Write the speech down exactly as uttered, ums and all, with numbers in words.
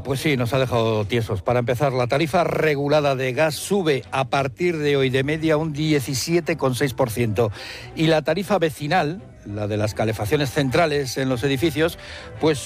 Pues sí, nos ha dejado tiesos. Para empezar, la tarifa regulada de gas sube a partir de hoy de media un diecisiete coma seis por ciento y la tarifa vecinal, la de las calefacciones centrales en los edificios, pues